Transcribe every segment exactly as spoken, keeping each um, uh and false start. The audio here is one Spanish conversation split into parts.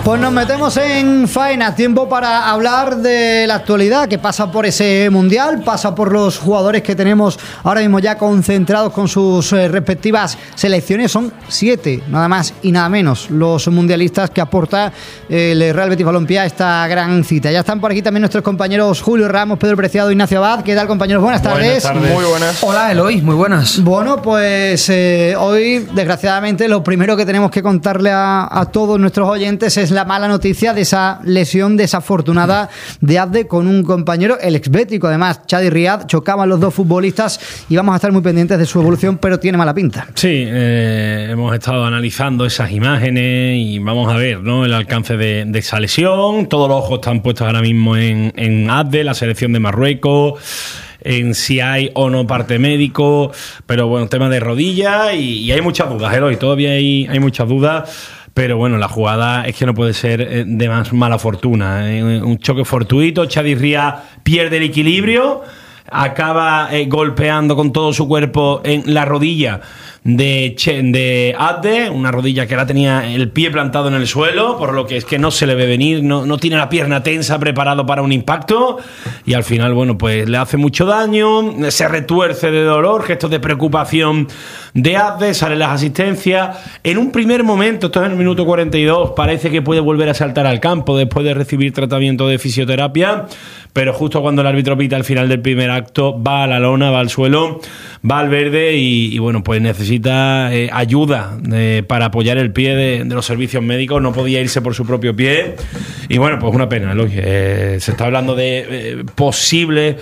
Pues nos metemos en faena, tiempo para hablar de la actualidad que pasa por ese mundial, pasa por los jugadores que tenemos ahora mismo ya concentrados con sus eh, respectivas selecciones. Son siete, nada más y nada menos, los mundialistas que aporta el Real Betis Balompié a esta gran cita. Ya están por aquí también nuestros compañeros Julio Ramos, Pedro Preciado, Ignacio Abad. ¿Qué tal, compañeros? Buenas tardes. Buenas tardes. Muy buenas. Hola, Eloy, muy buenas. Bueno, pues eh, hoy, desgraciadamente, lo primero que tenemos que contarle a, a todos nuestros oyentes es la mala noticia de esa lesión desafortunada de Abde con un compañero, el exbético, además, Chadi Riad. Chocaban los dos futbolistas y vamos a estar muy pendientes de su evolución, pero tiene mala pinta. Sí, eh, hemos estado analizando esas imágenes y vamos a ver, ¿no?, el alcance de, de esa lesión. Todos los ojos están puestos ahora mismo en, en Abde, la selección de Marruecos, en si hay o no parte médico, pero bueno, tema de rodilla y, y hay muchas dudas, Eloy, todavía hay, hay muchas dudas. Pero bueno, la jugada es que no puede ser de más mala fortuna. Un choque fortuito, Chadi Riad pierde el equilibrio, acaba eh, golpeando con todo su cuerpo en la rodilla de, che, de Abde, una rodilla que ahora tenía el pie plantado en el suelo, por lo que es que no se le ve venir, no, no tiene la pierna tensa, preparado para un impacto, y al final, bueno, pues le hace mucho daño, se retuerce de dolor, gestos de preocupación de Abde, salen las asistencias. En un primer momento, esto es en el minuto cuarenta y dos, parece que puede volver a saltar al campo después de recibir tratamiento de fisioterapia, pero justo cuando el árbitro pita al final del primer acto, va a la lona, va al suelo, va al verde y, y bueno, pues necesita eh, ayuda eh, para apoyar el pie de, de los servicios médicos. No podía irse por su propio pie y bueno, pues una pena, ¿no? Eh, se está hablando de eh, posible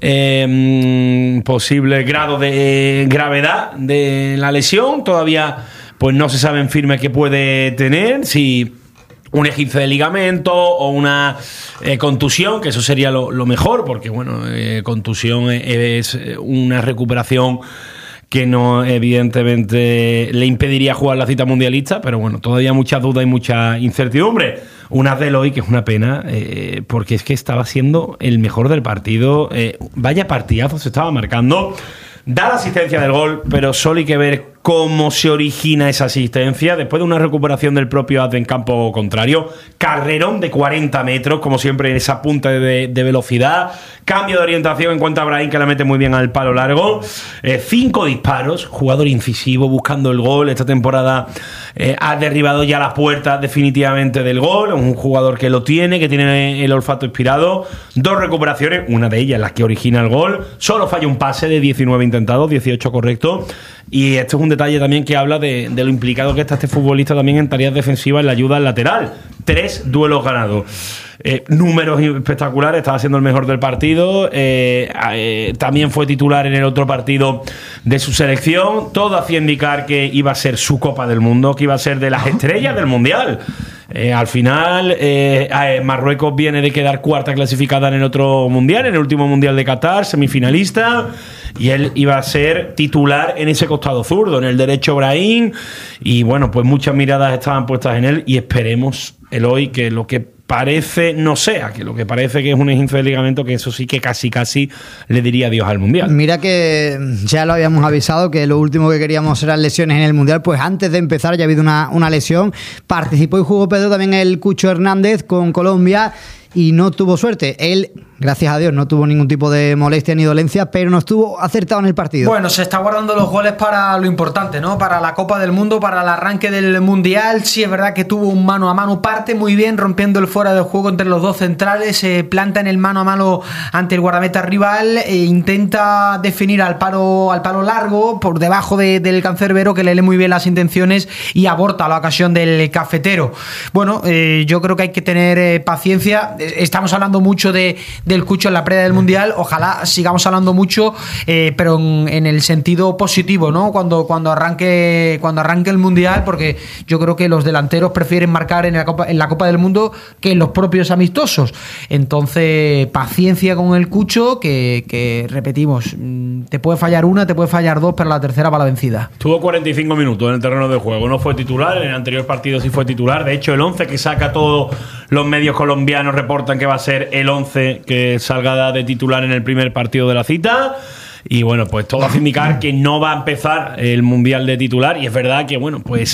eh, posible grado de gravedad de la lesión. Todavía pues no se sabe en firme qué puede tener, si un esguince de ligamento o una eh, contusión, que eso sería lo, lo mejor, porque bueno, eh, contusión es una recuperación que no, evidentemente, le impediría jugar la cita mundialista, pero bueno, todavía muchas dudas y mucha incertidumbre. Una de Eloy, que es una pena, eh, porque es que estaba siendo el mejor del partido, eh, vaya partidazo se estaba marcando, da la asistencia del gol, pero solo hay que ver cómo se origina esa asistencia después de una recuperación del propio Abde en campo contrario. Carrerón de cuarenta metros, como siempre, en esa punta de, de velocidad. Cambio de orientación en cuanto a Brahim, que la mete muy bien al palo largo. Eh, cinco disparos, jugador incisivo, buscando el gol. Esta temporada eh, ha derribado ya las puertas definitivamente del gol. Un jugador que lo tiene, que tiene el olfato inspirado. Dos recuperaciones, una de ellas la que origina el gol. Solo falla un pase de diecinueve intentados, dieciocho correcto. Y esto es un detalle también que habla de, de lo implicado que está este futbolista también en tareas defensivas, en la ayuda al lateral. Tres duelos ganados. Eh, números espectaculares, estaba siendo el mejor del partido. Eh, eh, también fue titular en el otro partido de su selección. Todo hacía indicar que iba a ser su Copa del Mundo, que iba a ser de las estrellas del Mundial. Eh, al final, eh, eh, Marruecos viene de quedar cuarta clasificada en el otro Mundial, en el último Mundial de Qatar, semifinalista, y él iba a ser titular en ese costado zurdo, en el derecho Brahim, y bueno, pues muchas miradas estaban puestas en él, y esperemos, Eloy, que lo que parece no sea, que lo que parece que es un esguince de ligamento, que eso sí que casi casi le diría adiós al Mundial. Mira que ya lo habíamos avisado, que lo último que queríamos eran lesiones en el Mundial. Pues antes de empezar ya ha habido una, una lesión. Participó y jugó Pedro también el Cucho Hernández con Colombia y no tuvo suerte. Él, gracias a Dios, no tuvo ningún tipo de molestia ni dolencia, pero no estuvo acertado en el partido. Bueno, se está guardando los goles para lo importante, ¿no? Para la Copa del Mundo, para el arranque del Mundial. Sí, es verdad que tuvo un mano a mano, parte muy bien, rompiendo el fuera de juego entre los dos centrales, se planta en el mano a mano ante el guardameta rival e intenta definir al palo, al palo largo, por debajo de, del cancerbero, que le lee muy bien las intenciones y aborta la ocasión del cafetero. Bueno, eh, yo creo que hay que tener eh, paciencia. Estamos hablando mucho de, del Cucho en la previa del Mundial. Ojalá sigamos hablando mucho, eh, pero en, en el sentido positivo, ¿no? Cuando, cuando, arranque, cuando arranque el Mundial, porque yo creo que los delanteros prefieren marcar en la Copa, en la Copa del Mundo que en los propios amistosos. Entonces, paciencia con el Cucho, que, que repetimos, te puede fallar una, te puede fallar dos, pero la tercera va la vencida. Tuvo cuarenta y cinco minutos en el terreno de juego. No fue titular, en el anterior partido sí fue titular. De hecho, el once que saca todos los medios colombianos reportan que va a ser el once que salga de titular en el primer partido de la cita. Y bueno, pues todo hace indicar que no va a empezar el Mundial de titular. Y es verdad que, bueno, pues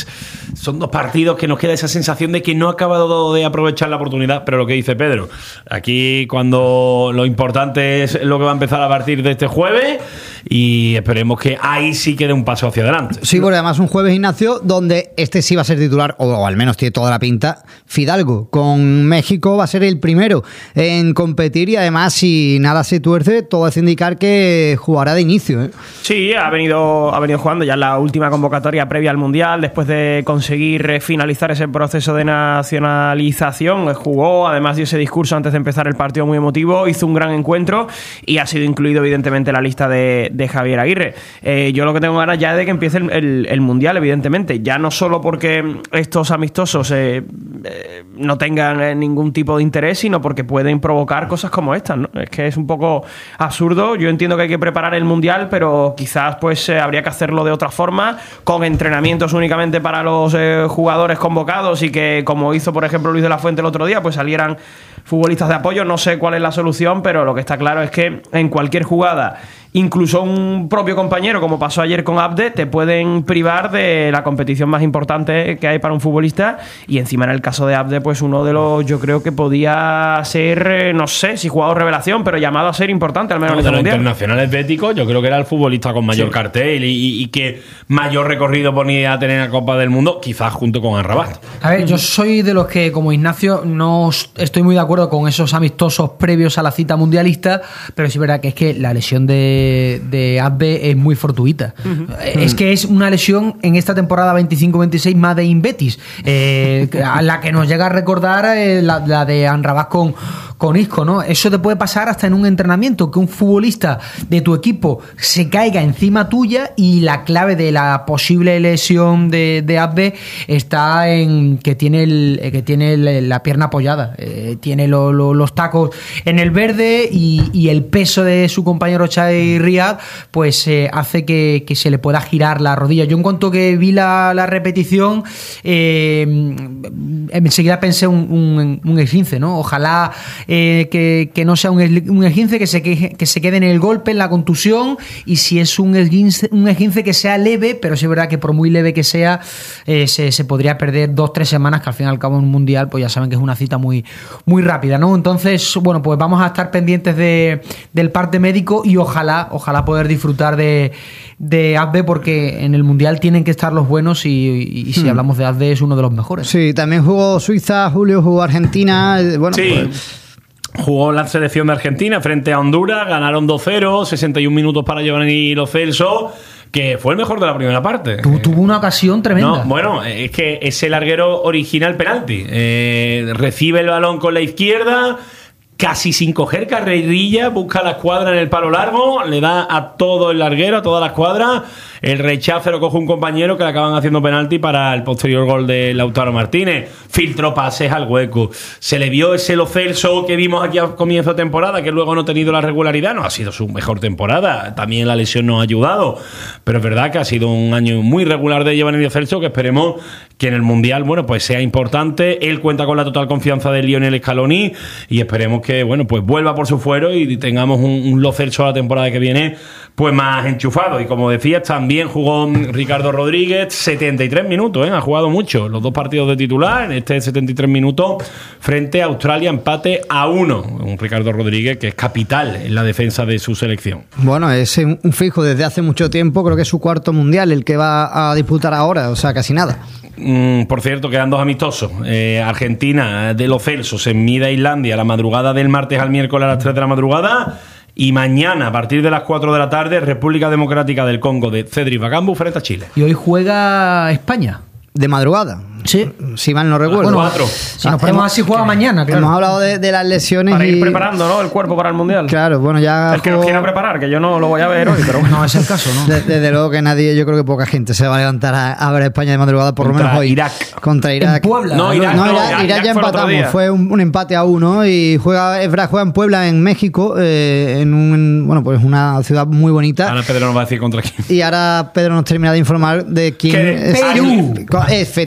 son dos partidos que nos queda esa sensación de que no ha acabado de aprovechar la oportunidad, pero lo que dice Pedro, aquí cuando lo importante es lo que va a empezar a partir de este jueves y esperemos que ahí sí quede un paso hacia adelante. Sí, porque además un jueves, Ignacio, donde este sí va a ser titular, o, o al menos tiene toda la pinta, Fidalgo. Con México va a ser el primero en competir y además, si nada se tuerce, todo hace indicar que jugará de inicio, ¿eh? Sí, ha venido, ha venido jugando ya en la última convocatoria previa al Mundial, después de conseguir finalizar ese proceso de nacionalización. Jugó, además dio ese discurso antes de empezar el partido muy emotivo, hizo un gran encuentro y ha sido incluido evidentemente en la lista de, de Javier Aguirre. Eh, yo lo que tengo ganas ya es de que empiece el, el, el Mundial, evidentemente, ya no solo porque estos amistosos eh, eh, no tengan eh, ningún tipo de interés, sino porque pueden provocar cosas como estas, ¿no? Es que es un poco absurdo. Yo entiendo que hay que preparar el Mundial, pero quizás pues eh, habría que hacerlo de otra forma, con entrenamientos únicamente para los eh, jugadores convocados y que, como hizo por ejemplo Luis de la Fuente el otro día, pues salieran futbolistas de apoyo. No sé cuál es la solución, pero lo que está claro es que en cualquier jugada, incluso un propio compañero, como pasó ayer con Abde, te pueden privar de la competición más importante que hay para un futbolista. Y encima, en el caso de Abde, pues uno de los, yo creo que podía ser, no sé si jugador revelación, pero llamado a ser importante, al menos no, en de el los mundial. Internacionales béticos, yo creo que era el futbolista con mayor sí. cartel y, y, y que mayor recorrido ponía a tener en la Copa del Mundo, quizás junto con Amrabat. A ver, yo soy de los que, como Ignacio, no estoy muy de acuerdo con esos amistosos previos a la cita mundialista, pero sí es verdad que es que la lesión de, de Abde es muy fortuita. Uh-huh. Es que es una lesión en esta temporada veinticinco veintiséis más de Inbetis, eh, a la que nos llega a recordar eh, la, la de Amrabat con, con Isco, ¿no? Eso te puede pasar hasta en un entrenamiento, que un futbolista de tu equipo se caiga encima tuya, y la clave de la posible lesión de, de Abde está en que tiene, el, que tiene el, la pierna apoyada, eh, tiene lo, lo, los tacos en el verde y, y el peso de su compañero Chai Riyad pues eh, hace que, que se le pueda girar la rodilla. Yo en cuanto que vi la, la repetición eh, enseguida pensé un, un, un esguince, ¿no? Ojalá eh, que, que no sea un, un esguince, que se, que, que se quede en el golpe, en la contusión, y si es un esguince, un esguince que sea leve, pero sí es verdad que por muy leve que sea eh, se, se podría perder dos, tres semanas, que al fin y al cabo en un mundial pues ya saben que es una cita muy, muy rápida, ¿no? Entonces, bueno, pues vamos a estar pendientes de, del parte médico y ojalá, ojalá poder disfrutar de, de Abde, porque en el mundial tienen que estar los buenos y, y, y si hmm. hablamos de Abde es uno de los mejores. Sí, también jugó Suiza, Julio, jugó Argentina, bueno, sí. pues... Jugó la selección de Argentina frente a Honduras, ganaron dos cero, sesenta y un minutos para Giovanni Lo Celso, que fue el mejor de la primera parte. Tu, tuvo una ocasión tremenda. No, bueno, es que ese larguero original penalti. Eh, recibe el balón con la izquierda, casi sin coger carrerilla, busca la escuadra en el palo largo, le da a todo el larguero, a toda la escuadra. El rechazo lo coge un compañero que le acaban haciendo penalti para el posterior gol de Lautaro Martínez. Filtró pases al hueco. Se le vio ese Lo Celso que vimos aquí a comienzo de temporada, que luego no ha tenido la regularidad. No ha sido su mejor temporada. También la lesión nos ha ayudado. Pero es verdad que ha sido un año muy regular de Giovanni Lo Celso, que esperemos que en el Mundial, bueno, pues sea importante. Él cuenta con la total confianza de Lionel Scaloni y esperemos que, bueno, pues vuelva por su fuero y tengamos un, un Lo Celso a la temporada que viene pues más enchufado. Y como decías, también jugó Ricardo Rodríguez setenta y tres minutos, ¿eh? Ha jugado mucho los dos partidos de titular, en este setenta y tres minutos frente a Australia, empate a uno. Un Ricardo Rodríguez que es capital en la defensa de su selección. Bueno, es un fijo desde hace mucho tiempo, creo que es su cuarto mundial el que va a disputar ahora, o sea, casi nada. Mm, por cierto, quedan dos amistosos. Eh, Argentina de Lo Celso se mide a Islandia la madrugada del martes al miércoles a las tres de la madrugada. Y mañana, a partir de las cuatro de la tarde, República Democrática del Congo de Cedric Bakambu frente a Chile. Y hoy juega España. De madrugada. Sí. Si mal no recuerdo. Bueno, cuatro. Si nos ponemos así, juega mañana, claro. Hemos hablado de, de las lesiones. Para ir y... preparando, ¿no? El cuerpo para el Mundial. Claro, bueno, ya... El que nos quiera preparar, que yo no lo voy a ver hoy, pero bueno. No es el caso, ¿no? Desde, desde luego que nadie, yo creo que poca gente se va a levantar a, a ver a España de madrugada, por contra lo menos hoy. Irak. Contra Irak. En Puebla. No, Irak, no, no, Irak, Irak, Irak ya Irak fue empatamos. Fue un, un empate a uno y juega, es verdad, juega en Puebla, en México, eh, en un, bueno, pues una ciudad muy bonita. Ahora Pedro nos va a decir contra quién. Y ahora Pedro nos termina de informar de quién ¿Qué? es. Perú. Efectivamente, Perú.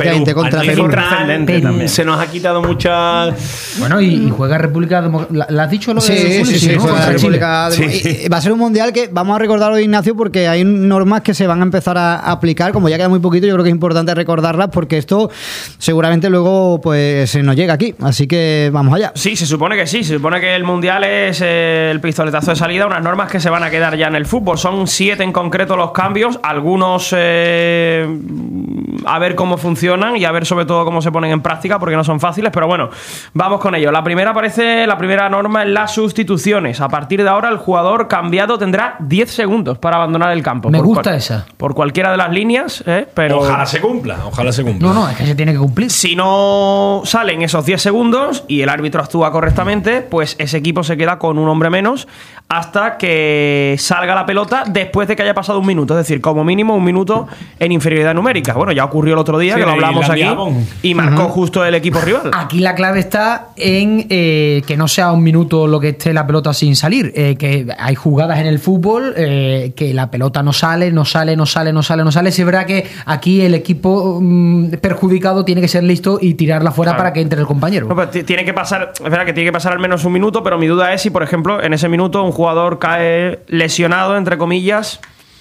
contra al Perú. trascendente también. Se nos ha quitado muchas. Bueno, y, y juega República Democrática. ¿La has dicho lo de Sí, Zuli? sí, sí, ¿no? juega Contra Chile. República Demo- Sí. y- y va a ser un mundial que vamos a recordarlo, Ignacio, porque hay normas que se van a empezar a aplicar. Como ya queda muy poquito, yo creo que es importante recordarlas porque esto seguramente luego pues se nos llega aquí. Así que vamos allá. Sí, se supone que sí. Se supone que el Mundial es eh, el pistoletazo de salida, unas normas que se van a quedar ya en el fútbol. Son siete en concreto los cambios, algunos eh, a ver cómo funcionan y a ver sobre todo cómo se ponen en práctica, porque no son fáciles, pero bueno, vamos con ello. La primera aparece, la primera norma es las sustituciones. A partir de ahora el jugador cambiado tendrá diez segundos para abandonar el campo. Me Por gusta cual- esa. Por cualquiera de las líneas, ¿eh? Pero Ojalá se cumpla, ojalá se cumpla. No, no, es que se tiene que cumplir. si no salen esos diez segundos y el árbitro actúa correctamente, pues ese equipo se queda con un hombre menos hasta que salga la pelota después de que haya pasado un minuto. Es decir, como mínimo un minuto en inferioridad numérica. Bueno, ya ocurrió el otro día, Sí, que lo hablamos aquí, Islandia Gabón. y marcó justo el equipo rival. Aquí la clave está en eh, que no sea un minuto lo que esté la pelota sin salir. Eh, que hay jugadas en el fútbol eh, que la pelota no sale, no sale, no sale, no sale, no sale. Si es verdad que aquí el equipo mm, perjudicado tiene que ser listo y tirarla fuera Claro. para que entre el compañero. No, pero t- tiene que pasar, es verdad que tiene que pasar al menos un minuto, pero mi duda es si, por ejemplo, en ese minuto un jugador cae lesionado, entre comillas,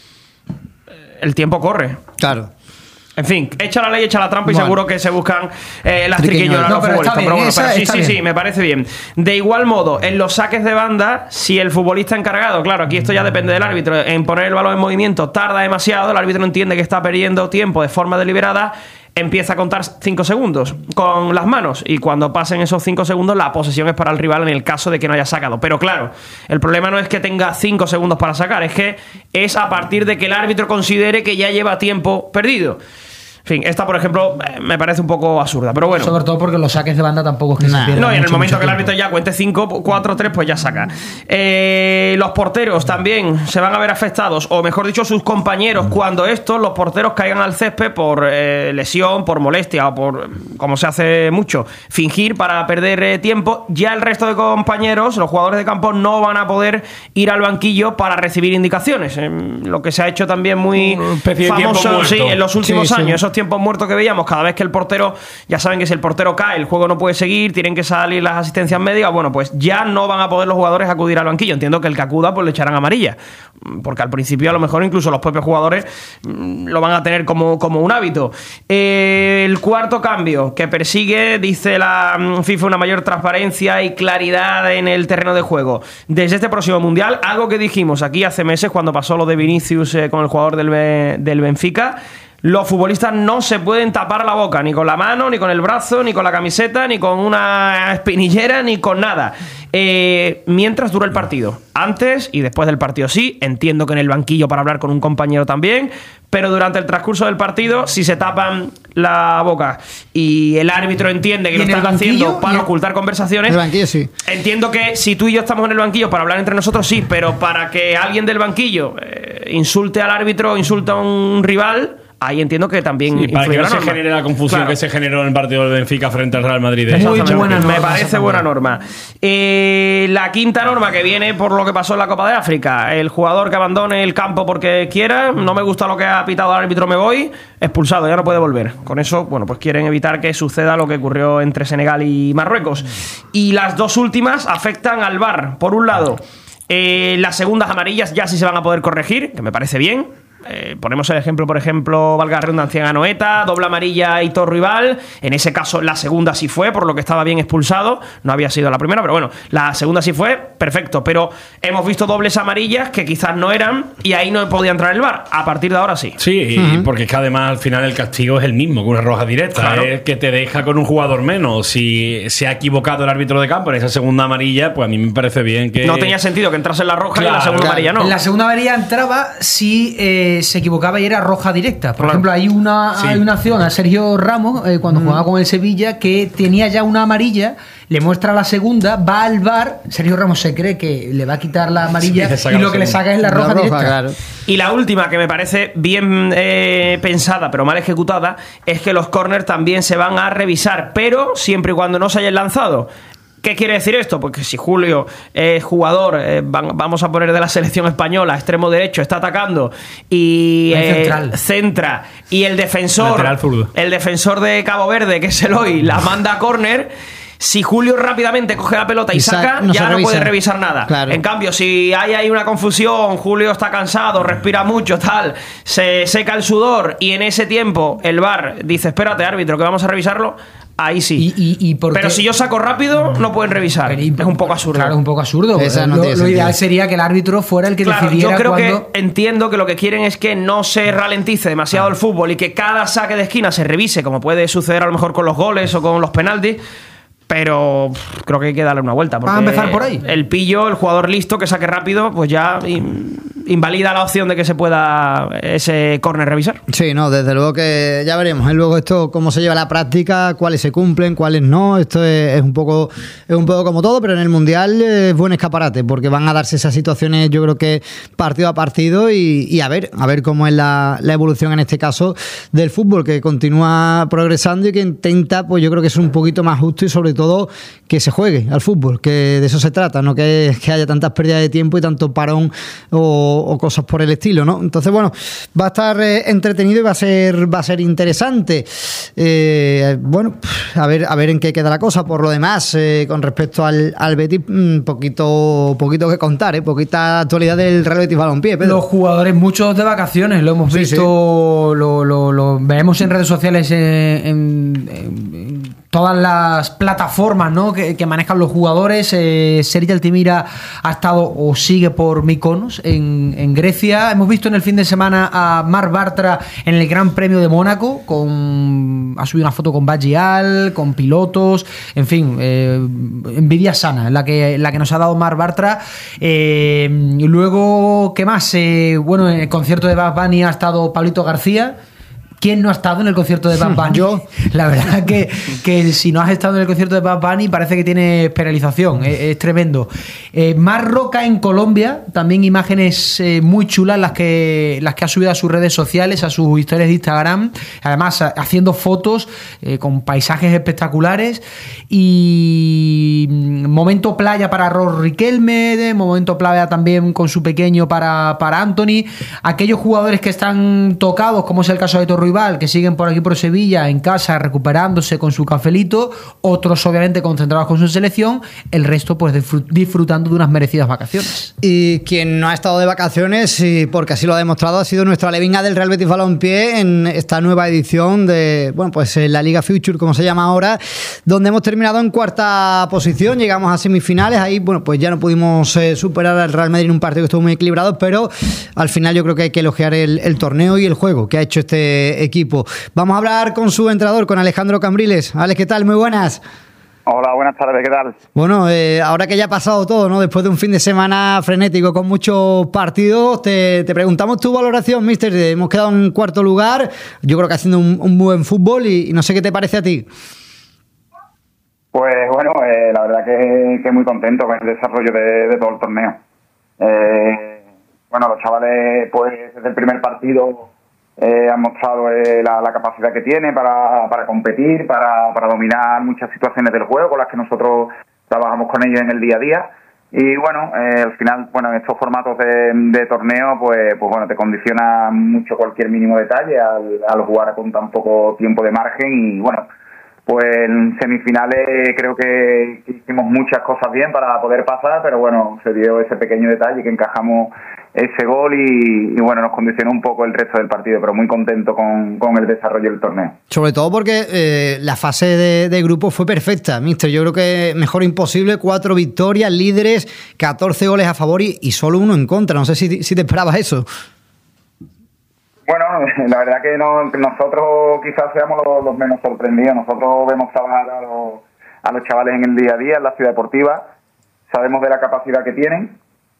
eh, el tiempo corre. Claro. En fin, echa la ley, echa la trampa y Bueno. seguro que se buscan eh, las Triquiñuelas. triquiñuelas No, los pero está futbolistas. bien, Pero bueno, esa pero sí, está sí, bien. sí, me parece bien. De igual modo, en los saques de banda, si el futbolista encargado, claro, aquí esto ya depende del árbitro, en poner el balón en movimiento tarda demasiado, el árbitro no entiende que está perdiendo tiempo de forma deliberada, empieza a contar cinco segundos con las manos y cuando pasen esos cinco segundos la posesión es para el rival en el caso de que no haya sacado. Pero claro, el problema no es que tenga cinco segundos para sacar, es que es a partir de que el árbitro considere que ya lleva tiempo perdido. En fin, esta, por ejemplo, eh, me parece un poco absurda, pero bueno. Sobre todo porque los saques de banda tampoco es que Nah. se pierdan No, y en el mucho, momento mucho que el tiempo. árbitro ya cuente cinco, cuatro, tres, pues ya saca. Eh, los porteros también se van a ver afectados, o mejor dicho, sus compañeros, cuando estos, los porteros, caigan al césped por eh, lesión, por molestia o por, como se hace mucho, fingir para perder eh, tiempo. Ya el resto de compañeros, los jugadores de campo, no van a poder ir al banquillo para recibir indicaciones. Eh, lo que se ha hecho también muy Una especie de tiempo famoso, sí, muerto. en los últimos Sí, sí. años, esos tiempos muertos que veíamos cada vez que el portero, ya saben que si el portero cae el juego no puede seguir, tienen que salir las asistencias médicas. Bueno, pues ya no van a poder los jugadores acudir al banquillo. Entiendo que el que acuda pues le echarán amarilla, porque al principio a lo mejor incluso los propios jugadores mm, lo van a tener como, como un hábito. Eh, el cuarto cambio que persigue, dice la mm, FIFA, una mayor transparencia y claridad en el terreno de juego desde este próximo mundial, algo que dijimos aquí hace meses cuando pasó lo de Vinicius eh, con el jugador del, Be- del Benfica. Los futbolistas no se pueden tapar la boca, ni con la mano, ni con el brazo, ni con la camiseta, ni con una espinillera, ni con nada. Eh, mientras dura el partido. Antes y después del partido sí. Entiendo que en el banquillo para hablar con un compañero también. Pero durante el transcurso del partido, si se tapan la boca y el árbitro entiende que ¿Y lo en el están banquillo? haciendo para ¿Y en- ocultar conversaciones... El banquillo sí. Entiendo que si tú y yo estamos en el banquillo para hablar entre nosotros, sí, pero para que alguien del banquillo eh, insulte al árbitro, insulte a un rival, ahí entiendo que también Y para que influye no la se norma. genere la confusión Claro. que se generó en el partido del Benfica frente al Real Madrid. Muy Exactamente. buena norma Me parece esa buena también. norma. Eh, la quinta norma que viene por lo que pasó en la Copa de África. El jugador que abandone el campo porque quiera, no me gusta lo que ha pitado el árbitro, me voy, expulsado, ya no puede volver. Con eso, bueno, pues quieren evitar que suceda lo que ocurrió entre Senegal y Marruecos. Y las dos últimas afectan al V A R. Por un lado, eh, las segundas amarillas ya sí se van a poder corregir, que me parece bien. Eh, ponemos el ejemplo, por ejemplo, valga la redundancia, a Noeta, doble amarilla a Hitor Rival. En ese caso, la segunda sí fue, por lo que estaba bien expulsado. No había sido la primera, pero bueno, la segunda sí fue, perfecto. Pero hemos visto dobles amarillas que quizás no eran y ahí no podía entrar el V A R. A partir de ahora sí. Sí, y porque es que además al final el castigo es el mismo que una roja directa. Claro. Es que te deja con un jugador menos. Si se ha equivocado el árbitro de campo en esa segunda amarilla, pues a mí me parece bien que. No tenía sentido que entrase la roja y Claro, la segunda claro. amarilla no. En la segunda amarilla entraba si eh, se equivocaba y era roja directa. Por Claro. ejemplo, hay una, Sí. hay una acción a Sergio Ramos eh, cuando jugaba con el Sevilla que tenía ya una amarilla, le muestra la segunda, va al V A R, Sergio Ramos se cree que le va a quitar la amarilla Sí, le saca y la lo que le segunda. saca es la La roja, roja, directa. claro. Y la última, que me parece bien eh, pensada, pero mal ejecutada, es que los corners también se van a revisar, pero siempre y cuando no se hayan lanzado. ¿Qué quiere decir esto? Pues que si Julio es jugador, eh, van, vamos a poner de la selección española, extremo derecho, está atacando y eh, centra, y el defensor, el defensor de Cabo Verde, que es Eloy, la manda a córner. Si Julio rápidamente coge la pelota y, y saca, no ya no revisa. puede revisar nada. Claro. En cambio, si hay ahí una confusión, Julio está cansado, respira mucho, tal, se seca el sudor y en ese tiempo el V A R dice, espérate, árbitro, que vamos a revisarlo, ahí sí. ¿Y, y, y Pero si yo saco rápido, no pueden revisar. Es un poco absurdo. Claro, es un poco absurdo. No lo, lo ideal sería que el árbitro fuera el que claro, decidiera yo creo cuando... que entiendo que lo que quieren es que no se ralentice demasiado ah. el fútbol y que cada saque de esquina se revise, como puede suceder a lo mejor con los goles o con los penaltis. Pero pff, creo que hay que darle una vuelta. Vamos a empezar por ahí. El pillo, el jugador listo que saque rápido, pues ya in, invalida la opción de que se pueda ese córner revisar. Sí, no, desde luego que ya veremos. ¿eh? Luego esto, cómo se lleva a la práctica, cuáles se cumplen, cuáles no. Esto es, es un poco es un poco como todo, pero en el Mundial es buen escaparate, porque van a darse esas situaciones, yo creo que partido a partido, y, y a ver, a ver cómo es la, la evolución en este caso del fútbol, que continúa progresando y que intenta, pues yo creo que es un poquito más justo y sobre todo todo que se juegue al fútbol, que de eso se trata, no que, que haya tantas pérdidas de tiempo y tanto parón o, o cosas por el estilo, ¿no? Entonces, bueno, va a estar eh, entretenido y va a ser va a ser interesante. Eh, bueno, a ver a ver en qué queda la cosa. Por lo demás, eh, con respecto al, al Betis, un poquito, poquito que contar, ¿eh? Poquita actualidad del Real Betis Balompié, Pedro. Los jugadores, muchos de vacaciones, lo hemos sí, visto, sí. Lo, lo, lo vemos en redes sociales, en, en, en todas las plataformas, ¿no? que, que manejan los jugadores. eh, Sergi Altimira ha estado o sigue por Mykonos en, en Grecia. Hemos visto en el fin de semana a Marc Bartra en el Gran Premio de Mónaco, con ha subido una foto con Baggial, con pilotos, en fin, eh, envidia sana la que, la que nos ha dado Marc Bartra. Eh, y luego, ¿qué más? Eh, bueno, en el concierto de Bad Bunny ha estado Pablito García. ¿Quién no ha estado en el concierto de Bad Bunny? Yo. La verdad que, que si no has estado en el concierto de Bad Bunny parece que tiene penalización. Es, es tremendo. Eh, Mar Roca en Colombia, también imágenes eh, muy chulas las que, las que ha subido a sus redes sociales, a sus historias de Instagram. Además, a, haciendo fotos eh, con paisajes espectaculares. Y momento playa para Ros Riquelme, momento playa también con su pequeño para, para Anthony. Aquellos jugadores que están tocados, como es el caso de Torru, que siguen por aquí por Sevilla en casa recuperándose con su cafelito, otros obviamente concentrados con su selección, el resto pues disfrutando de unas merecidas vacaciones. Y quien no ha estado de vacaciones, y porque así lo ha demostrado, ha sido nuestra Levinga del Real Betis Balompié en esta nueva edición de, bueno, pues la Liga Future, como se llama ahora, donde hemos terminado en cuarta posición, llegamos a semifinales. Ahí, bueno, pues ya no pudimos eh, superar al Real Madrid en un partido que estuvo muy equilibrado, pero al final yo creo que hay que elogiar el, el torneo y el juego que ha hecho este equipo. Vamos a hablar con su entrenador, con Alejandro Cambriles. Alex, ¿qué tal? Muy buenas. Hola, buenas tardes, ¿qué tal? Bueno, eh, ahora que ya ha pasado todo, ¿no? Después de un fin de semana frenético con muchos partidos, te, te preguntamos tu valoración, míster. Hemos quedado en cuarto lugar, yo creo que haciendo un, un buen fútbol y, y no sé qué te parece a ti. Pues bueno, eh, la verdad que, que muy contento con el desarrollo de, de todo el torneo. Eh, bueno, los chavales, pues desde el primer partido Eh, han mostrado eh, la, la capacidad que tiene para, para competir, para, para dominar muchas situaciones del juego con las que nosotros trabajamos con ellos en el día a día. Y bueno, eh, al final, bueno, en estos formatos de, de torneo, pues, pues bueno, te condiciona mucho cualquier mínimo detalle al, al jugar con tan poco tiempo de margen. Y bueno, pues en semifinales creo que hicimos muchas cosas bien para poder pasar, pero bueno, se dio ese pequeño detalle que encajamos ese gol y, y bueno, nos condicionó un poco el resto del partido, pero muy contento con, con el desarrollo del torneo. Sobre todo porque eh, la fase de, de grupo fue perfecta, míster. Yo creo que mejor imposible, cuatro victorias, líderes, catorce goles a favor y, y solo uno en contra. No sé si, si te esperabas eso. Bueno, la verdad que no, nosotros quizás seamos los, los menos sorprendidos. Nosotros vemos trabajar a los, a los chavales en el día a día, en la ciudad deportiva. Sabemos de la capacidad que tienen.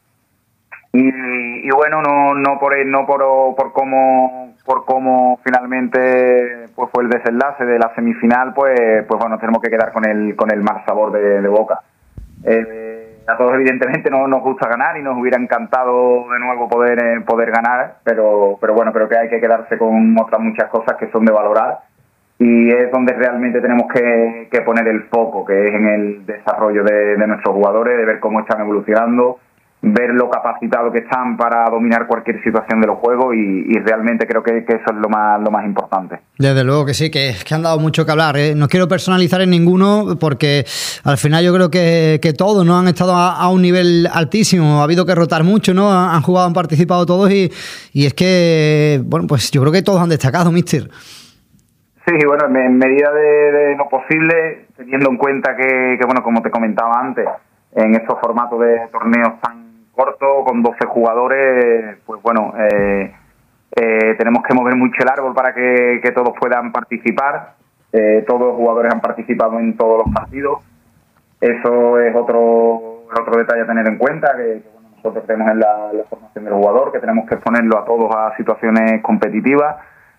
Y, y bueno, no no por no por por cómo por cómo finalmente pues fue el desenlace de la semifinal, pues pues bueno, tenemos que quedar con el con el mal sabor de, de boca. Eh, a todos evidentemente no nos gusta ganar y nos hubiera encantado de nuevo poder eh, poder ganar, pero pero bueno, creo que hay que quedarse con otras muchas cosas que son de valorar. y es donde realmente tenemos que, que poner el foco, que es en el desarrollo de, de nuestros jugadores, de ver cómo están evolucionando, ver lo capacitados que están para dominar cualquier situación de los juegos y, y realmente creo que, que eso es lo más lo más importante. Desde luego que sí, que, que han dado mucho que hablar, ¿eh? No quiero personalizar en ninguno porque al final yo creo que, que todos no han estado a, a un nivel altísimo, ha habido que rotar mucho, ¿no? Han, han jugado, han participado todos y, y es que, bueno, pues yo creo que todos han destacado, míster. Sí, bueno, en medida de, de lo posible, teniendo en cuenta que, que, bueno, como te comentaba antes, en estos formatos de torneos tan cortos, con doce jugadores, pues bueno, eh, eh, tenemos que mover mucho el árbol para que, que todos puedan participar. Eh, todos los jugadores han participado en todos los partidos. Eso es otro otro detalle a tener en cuenta, que, que bueno, nosotros creemos en la, la formación del jugador, que tenemos que exponerlo a todos a situaciones competitivas.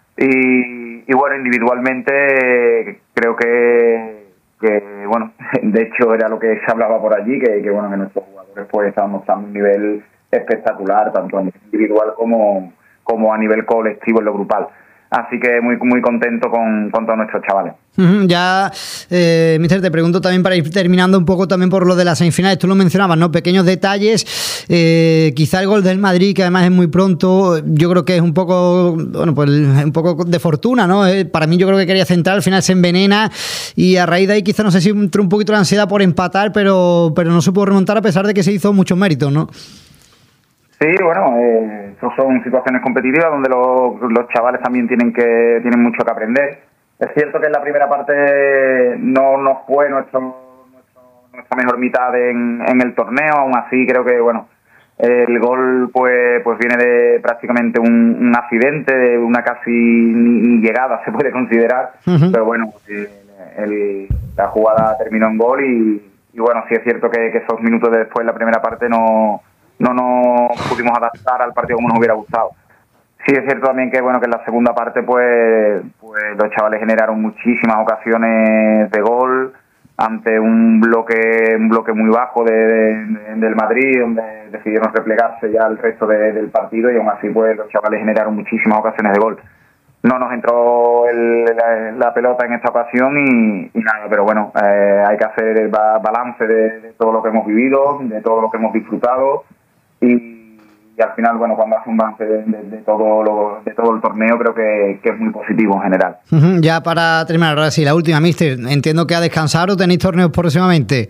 Y, y bueno, individualmente creo que, que, bueno, de hecho era lo que se hablaba por allí, que, que bueno, que nuestros jugadores pues estaban mostrando un nivel espectacular, tanto a nivel individual como, como a nivel colectivo en lo grupal. Así que muy muy contento con, con todos nuestros chavales. Uh-huh. Ya, eh, míster, te pregunto también para ir terminando un poco también por lo de las semifinales. Tú lo mencionabas, ¿no? Pequeños detalles. Eh, quizá el gol del Madrid, que además es muy pronto, yo creo que es un poco, bueno, pues un poco de fortuna, ¿no? Eh, para mí yo creo que quería centrar, al final se envenena y a raíz de ahí quizá no sé si entró un poquito la ansiedad por empatar, pero, pero no se pudo remontar a pesar de que se hizo muchos méritos, ¿no? Sí, bueno, eh, son situaciones competitivas donde los, los chavales también tienen que tienen mucho que aprender. Es cierto que en la primera parte no nos fue nuestro, nuestro, nuestra mejor mitad en, en el torneo, aún así creo que bueno el gol pues pues viene de prácticamente un, un accidente, de una casi ni, ni llegada se puede considerar, uh-huh. Pero bueno, el, el, la jugada terminó en gol y, y bueno, sí es cierto que, que esos minutos después, la primera parte no no nos pudimos adaptar al partido como nos hubiera gustado. Sí es cierto también que bueno que en la segunda parte pues, pues los chavales generaron muchísimas ocasiones de gol ante un bloque un bloque muy bajo de, de, del Madrid, donde decidieron replegarse ya el resto de, del partido y aún así pues los chavales generaron muchísimas ocasiones de gol. No nos entró el, la, la pelota en esta ocasión y, y nada, pero bueno, eh, hay que hacer el balance de, de todo lo que hemos vivido, de todo lo que hemos disfrutado. Y, y al final, bueno, cuando hace un balance de, de, de todo lo, de todo el torneo, creo que, que es muy positivo en general. Uh-huh. Ya para terminar, ahora sí, la última, míster. Entiendo que a descansar o tenéis torneos próximamente.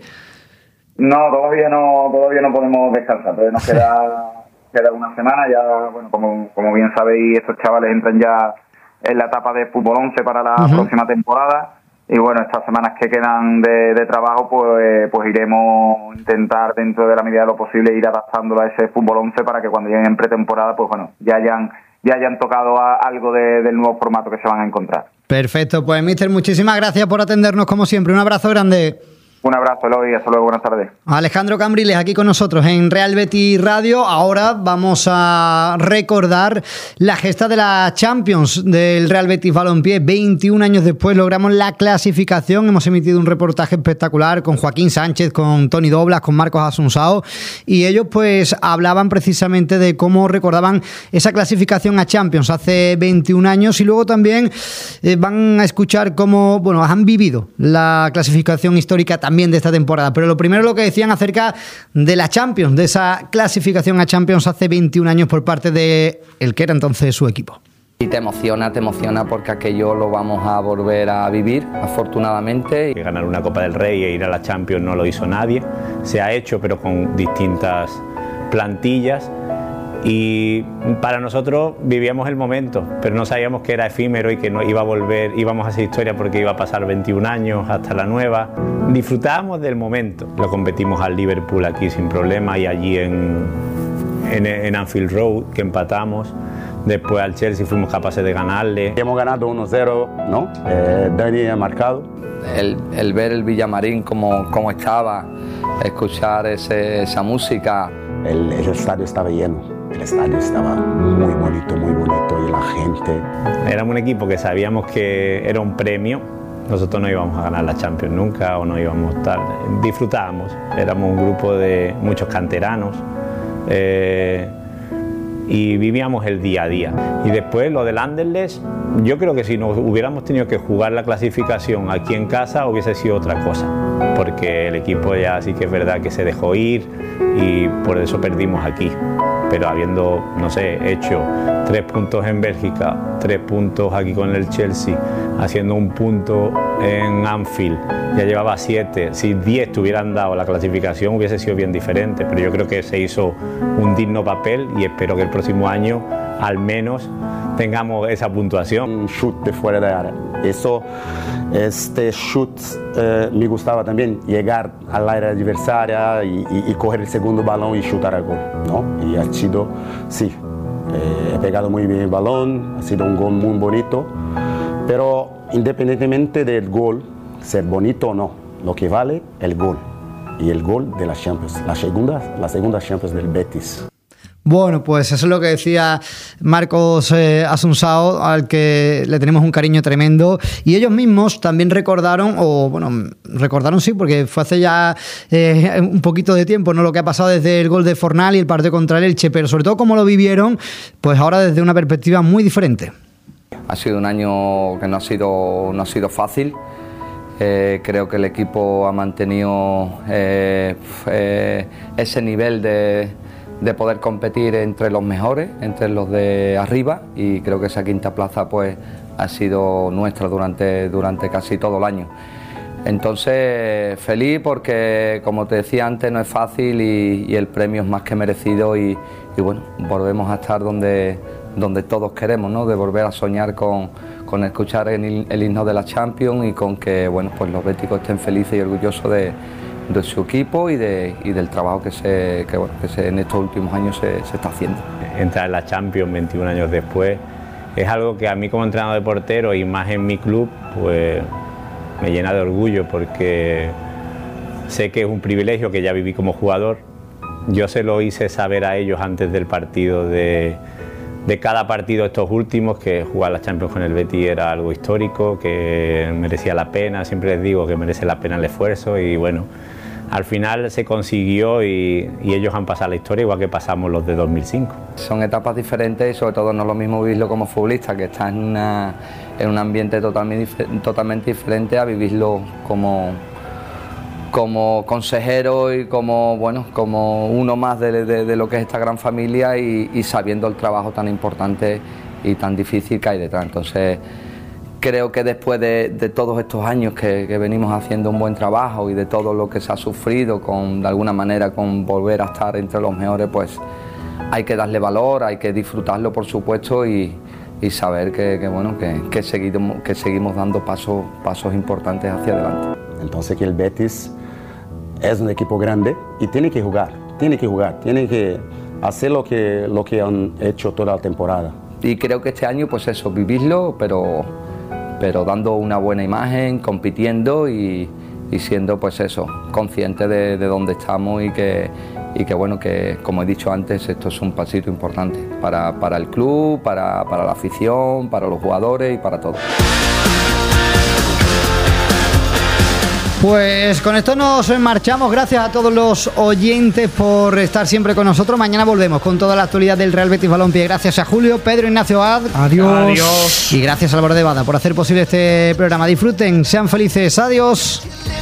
No, todavía no todavía no podemos descansar. Todavía nos queda, queda una semana. Ya, bueno, como, como bien sabéis, estos chavales entran ya en la etapa de fútbol once para la uh-huh. próxima temporada. Y bueno, estas semanas que quedan de, de trabajo, pues, pues iremos a intentar, dentro de la medida de lo posible, ir adaptándolo a ese fútbol once para que cuando lleguen en pretemporada, pues bueno, ya hayan, ya hayan tocado a, algo de, del nuevo formato que se van a encontrar. Perfecto, pues míster, muchísimas gracias por atendernos como siempre. Un abrazo grande. Un abrazo, Eloy, hasta luego, buenas tardes. Alejandro Cambriles aquí con nosotros en Real Betis Radio. Ahora vamos a recordar la gesta de la Champions del Real Betis Balompié. veintiún años después logramos la clasificación. Hemos emitido un reportaje espectacular con Joaquín Sánchez, con Toni Doblas, con Marcos Asunsao, y ellos pues hablaban precisamente de cómo recordaban esa clasificación a Champions hace veintiún años, y luego también eh, van a escuchar cómo, bueno, han vivido la clasificación histórica también de esta temporada. Pero lo primero, lo que decían acerca de la Champions, de esa clasificación a Champions hace veintiún años por parte de el que era entonces su equipo. Y te emociona, te emociona porque aquello lo vamos a volver a vivir, afortunadamente. Ganar una Copa del Rey e ir a la Champions no lo hizo nadie. Se ha hecho, pero con distintas plantillas. Y para nosotros vivíamos el momento, pero no sabíamos que era efímero y que no iba a volver, íbamos a hacer historia porque iba a pasar veintiún años hasta la nueva. Disfrutábamos del momento. Lo competimos al Liverpool aquí sin problema y allí en, en, en Anfield Road, que empatamos. Después al Chelsea fuimos capaces de ganarle. Hemos ganado uno cero, ¿no? Eh, Dani ha marcado. El, el ver el Villamarín como, como estaba, escuchar ese, esa música. El, el estadio estaba lleno. El estadio estaba muy bonito, muy bonito, y la gente... Éramos un equipo que sabíamos que era un premio. Nosotros no íbamos a ganar la Champions nunca, o no íbamos a estar... Disfrutábamos. Éramos un grupo de muchos canteranos. Eh, y vivíamos el día a día. Y después lo del Anderlecht, yo creo que si nos hubiéramos tenido que jugar la clasificación aquí en casa hubiese sido otra cosa, porque el equipo ya sí que es verdad que se dejó ir y por eso perdimos aquí. Pero habiendo, no sé, hecho tres puntos en Bélgica, tres puntos aquí con el Chelsea, haciendo un punto en Anfield, ya llevaba siete, si diez te hubieran dado la clasificación hubiese sido bien diferente, pero yo creo que se hizo un digno papel y espero que el próximo año al menos tengamos esa puntuación. Un shoot de fuera de área. Eso, este shoot eh, me gustaba también, llegar al área adversaria y, y, y coger el segundo balón y chutar al gol, ¿no? Y ha sido, sí, eh, he pegado muy bien el balón, ha sido un gol muy bonito, pero independientemente del gol, ser bonito o no, lo que vale el gol. Y el gol de la Champions, la segunda, la segunda Champions del Betis. Bueno, pues eso es lo que decía Marcos eh, Asunsao, al que le tenemos un cariño tremendo. Y ellos mismos también recordaron, o bueno, recordaron sí, porque fue hace ya eh, un poquito de tiempo, ¿no? Lo que ha pasado desde el gol de Fornal y el partido contra el Elche, pero sobre todo cómo lo vivieron, pues ahora desde una perspectiva muy diferente. Ha sido un año que no ha sido, no ha sido fácil. Eh, creo que el equipo ha mantenido eh, eh, ese nivel de, de poder competir entre los mejores, entre los de arriba, y creo que esa quinta plaza pues ha sido nuestra durante, durante casi todo el año. Entonces, feliz porque, como te decía antes, no es fácil y, y el premio es más que merecido y, y bueno, volvemos a estar donde, donde todos queremos, ¿no? De volver a soñar con, con escuchar el, el himno de la Champions y con que, bueno, pues los béticos estén felices y orgullosos de, de su equipo y, de, y del trabajo que, se, que, bueno, que se, en estos últimos años se, se está haciendo. Entrar en la Champions veintiún años después es algo que a mí como entrenador de portero y más en mi club, pues me llena de orgullo porque sé que es un privilegio que ya viví como jugador. Yo se lo hice saber a ellos antes del partido de, de cada partido estos últimos, que jugar la Champions con el Betis era algo histórico, que merecía la pena, siempre les digo que merece la pena el esfuerzo y bueno, al final se consiguió y, y ellos han pasado la historia igual que pasamos los de dos mil cinco. Son etapas diferentes y sobre todo no es lo mismo vivirlo como futbolista, que está en, una, en un ambiente totalmente, totalmente diferente a vivirlo como, como consejero y como, bueno, como uno más de, de, de lo que es esta gran familia y, y sabiendo el trabajo tan importante y tan difícil que hay detrás. Entonces, creo que después de, de todos estos años que, que venimos haciendo un buen trabajo y de todo lo que se ha sufrido, con, de alguna manera con volver a estar entre los mejores, pues hay que darle valor, hay que disfrutarlo por supuesto y, y saber que, que, bueno, que, que, seguimos, que seguimos dando pasos, pasos importantes hacia adelante. Entonces que el Betis es un equipo grande y tiene que jugar, tiene que jugar, tiene que hacer lo que, lo que han hecho toda la temporada. Y creo que este año pues eso, vivirlo, pero... pero dando una buena imagen, compitiendo y, y siendo pues eso, conscientes de, de dónde estamos y que, y que bueno, que como he dicho antes, esto es un pasito importante para, para el club, para, para la afición, para los jugadores y para todos. Pues con esto nos marchamos. Gracias a todos los oyentes por estar siempre con nosotros. Mañana volvemos con toda la actualidad del Real Betis Balompié. Gracias a Julio, Pedro, Ignacio Ad. Adiós. Adiós. Y gracias a Álvaro de Bada por hacer posible este programa. Disfruten, sean felices. Adiós.